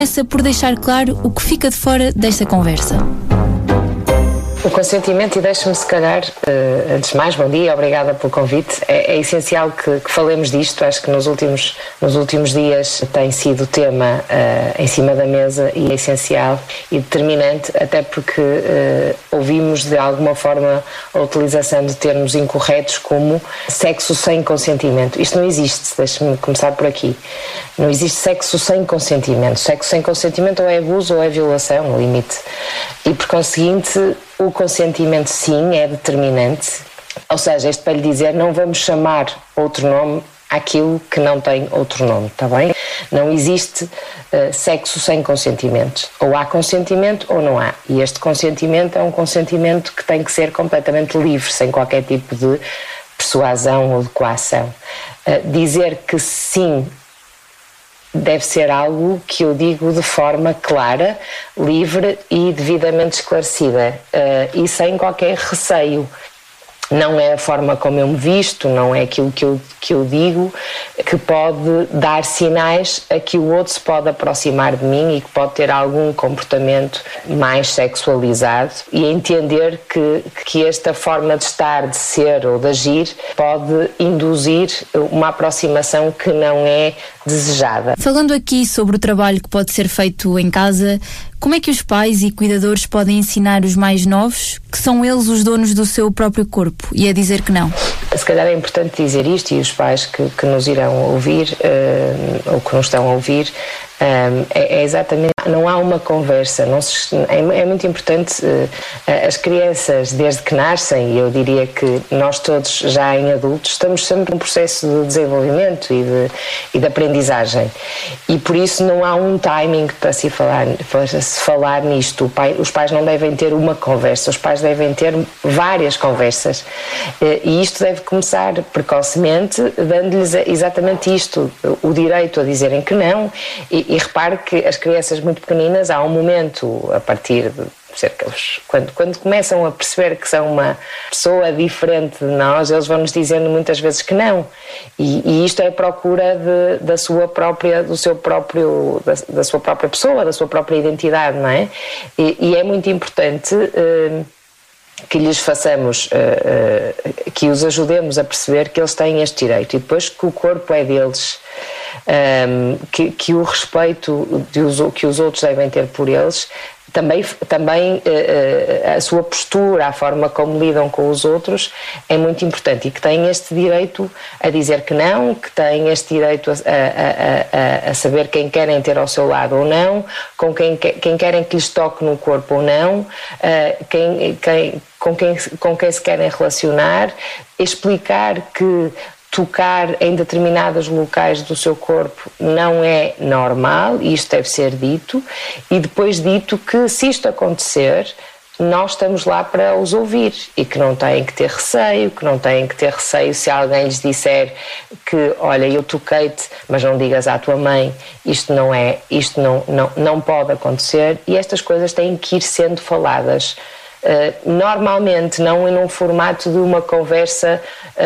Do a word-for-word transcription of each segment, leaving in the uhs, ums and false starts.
começa por deixar claro o que fica de fora desta conversa. O consentimento, e deixe-me se calhar, uh, antes de mais, bom dia, obrigada pelo convite. É, é essencial que, que falemos disto. Acho que nos últimos, nos últimos dias tem sido tema uh, em cima da mesa, e é essencial e determinante, até porque uh, ouvimos de alguma forma a utilização de termos incorretos como sexo sem consentimento. Isto não existe, deixe-me começar por aqui. Não existe sexo sem consentimento. Sexo sem consentimento ou é abuso ou é violação, no limite. E por conseguinte, o consentimento sim é determinante, ou seja, isto para lhe dizer, não vamos chamar outro nome àquilo que não tem outro nome, está bem? Não existe uh, sexo sem consentimento, ou há consentimento ou não há, e este consentimento é um consentimento que tem que ser completamente livre, sem qualquer tipo de persuasão ou de coação. Uh, dizer que sim deve ser algo que eu digo de forma clara, livre e devidamente esclarecida, uh, e sem qualquer receio. Não é a forma como eu me visto, não é aquilo que eu, que eu digo que pode dar sinais a que o outro se pode aproximar de mim e que pode ter algum comportamento mais sexualizado, e entender que, que esta forma de estar, de ser ou de agir pode induzir uma aproximação que não é desejada. Falando aqui sobre o trabalho que pode ser feito em casa, como é que os pais e cuidadores podem ensinar os mais novos que são eles os donos do seu próprio corpo e a dizer que não? Se calhar é importante dizer isto, e os pais que, que nos irão ouvir uh, ou que nos estão a ouvir, um, é, é exatamente, não há uma conversa, não se, é, é muito importante, uh, as crianças desde que nascem, e eu diria que nós todos já em adultos estamos sempre num processo de desenvolvimento e de, e de aprendizagem, e por isso não há um timing para se falar, para se falar nisto. O pai, os pais não devem ter uma conversa, os pais devem ter várias conversas, uh, e isto deve começar precocemente, dando-lhes exatamente isto, o direito a dizerem que não. E, e repare que as crianças muito pequeninas, há um momento, a partir de cerca dos, quando, quando começam a perceber que são uma pessoa diferente de nós, eles vão-nos dizendo muitas vezes que não, e, e isto é a procura de, da sua própria, do seu próprio, da, da sua própria pessoa, da sua própria identidade, não é? E, e é muito importante uh, que lhes façamos, uh, uh, que os ajudemos a perceber que eles têm este direito, e depois que o corpo é deles, um, que, que o respeito de os, que os outros devem ter por eles, também, também uh, a sua postura, a forma como lidam com os outros é muito importante, e que têm este direito a dizer que não, que têm este direito a, a, a, a saber quem querem ter ao seu lado ou não, com quem, quem querem que lhes toque no corpo ou não, uh, quem, quem, com, quem, com quem se querem relacionar, explicar que tocar em determinados locais do seu corpo não é normal, e isto deve ser dito, e depois dito que, se isto acontecer, nós estamos lá para os ouvir, e que não têm que ter receio, que não têm que ter receio se alguém lhes disser que, olha, eu toquei-te, mas não digas à tua mãe, isto não é, isto não, não, não pode acontecer, e estas coisas têm que ir sendo faladas. Uh, normalmente, não num formato de uma conversa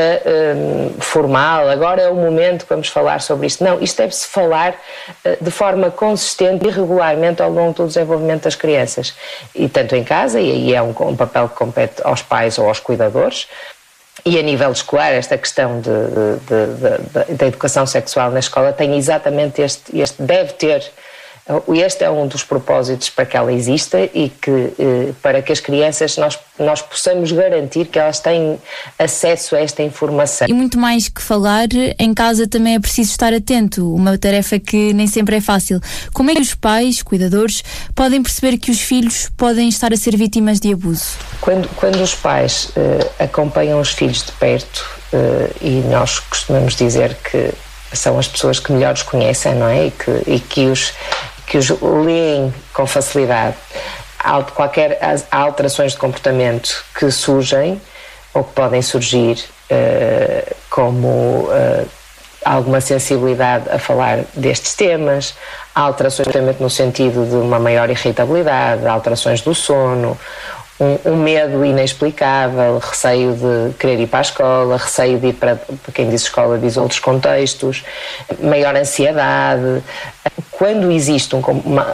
uh, um, formal, agora é o momento que vamos falar sobre isto. Não, isto deve-se falar uh, de forma consistente e regularmente ao longo do desenvolvimento das crianças, e tanto em casa, e aí é um, um papel que compete aos pais ou aos cuidadores. E a nível escolar, esta questão de, de, de, de, da educação sexual na escola tem exatamente este, este deve ter. Este é um dos propósitos para que ela exista, e que para que as crianças nós, nós possamos garantir que elas têm acesso a esta informação. E muito mais que falar, em casa também é preciso estar atento, uma tarefa que nem sempre é fácil. Como é que os pais, cuidadores, podem perceber que os filhos podem estar a ser vítimas de abuso? Quando, quando os pais uh, acompanham os filhos de perto, uh, e nós costumamos dizer que são as pessoas que melhor os conhecem, não é? E que, e que os que os leem com facilidade. Há qualquer há alterações de comportamento que surgem ou que podem surgir, uh, como uh, alguma sensibilidade a falar destes temas, há alterações de comportamento no sentido de uma maior irritabilidade, alterações do sono, Um, um medo inexplicável, receio de querer ir para a escola, receio de ir para, para quem diz escola diz outros contextos, maior ansiedade. quando existe um, uma,